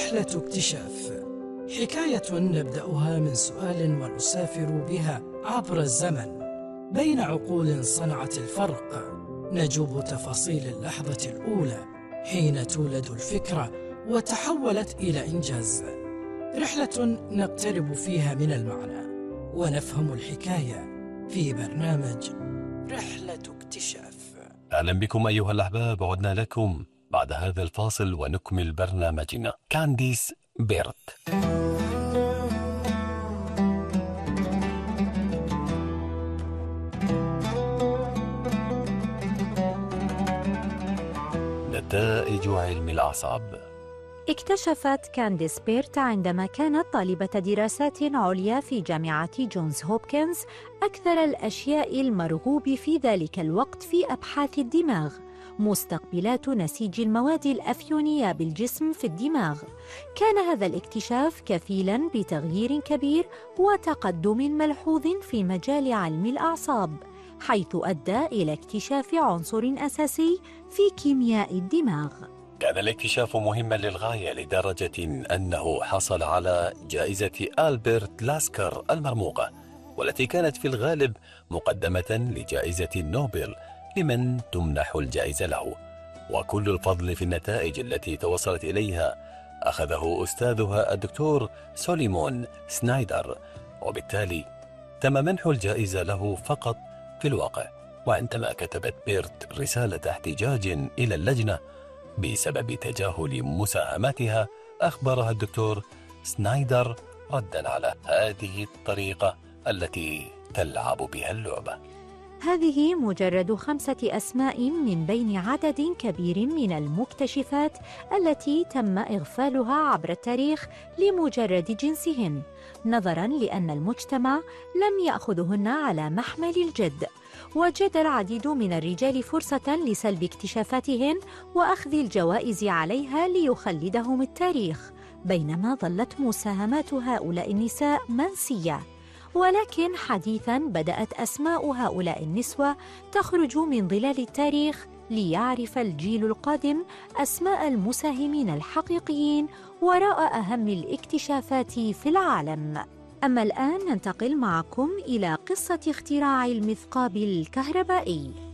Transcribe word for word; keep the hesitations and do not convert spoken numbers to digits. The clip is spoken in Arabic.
رحلة اكتشاف، حكاية نبدأها من سؤال ونسافر بها عبر الزمن بين عقول صنعت الفرق، نجوب تفاصيل اللحظة الأولى حين تولد الفكرة وتحولت إلى إنجاز. رحلة نقترب فيها من المعنى ونفهم الحكاية في برنامج رحلة اكتشاف. أهلا بكم أيها الأحباب، عدنا لكم بعد هذا الفاصل ونكمل برنامجنا. كانديس بيرت. نتائج علم الأعصاب. اكتشفت كانديس بيرت عندما كانت طالبة دراسات عليا في جامعة جونز هوبكنز أكثر الأشياء المرغوب في ذلك الوقت في أبحاث الدماغ، مستقبلات نسيج المواد الأفيونية بالجسم في الدماغ. كان هذا الاكتشاف كفيلاً بتغيير كبير وتقدم ملحوظ في مجال علم الأعصاب، حيث أدى إلى اكتشاف عنصر أساسي في كيمياء الدماغ. كان الاكتشاف مهما للغاية لدرجة أنه حصل على جائزة ألبرت لاسكر المرموقة، والتي كانت في الغالب مقدمة لجائزة نوبل لمن تمنح الجائزة له، وكل الفضل في النتائج التي توصلت إليها أخذه أستاذها الدكتور سوليمون سنايدر، وبالتالي تم منح الجائزة له فقط في الواقع. وعندما كتبت بيرت رسالة احتجاج إلى اللجنة بسبب تجاهل مساهماتها، أخبرها الدكتور سنايدر ردا على هذه الطريقة التي تلعب بها اللعبة. هذه مجرد خمسة أسماء من بين عدد كبير من المكتشفات التي تم إغفالها عبر التاريخ لمجرد جنسهن، نظراً لأن المجتمع لم يأخذهن على محمل الجد. وجد العديد من الرجال فرصة لسلب اكتشافاتهن وأخذ الجوائز عليها ليخلدهم التاريخ، بينما ظلت مساهمات هؤلاء النساء منسية. ولكن حديثاً بدأت أسماء هؤلاء النسوة تخرج من ظلال التاريخ ليعرف الجيل القادم أسماء المساهمين الحقيقيين وراء أهم الاكتشافات في العالم. أما الآن ننتقل معكم إلى قصة اختراع المثقاب الكهربائي.